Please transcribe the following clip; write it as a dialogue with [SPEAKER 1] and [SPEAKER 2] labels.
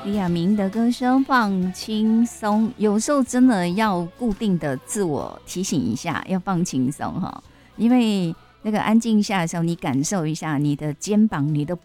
[SPEAKER 1] 李亚明的歌声放轻松，有时候真的要固定的自我提醒一下，要放轻松哈，因为那个安静下的时候，你感受一下你的肩膀、你的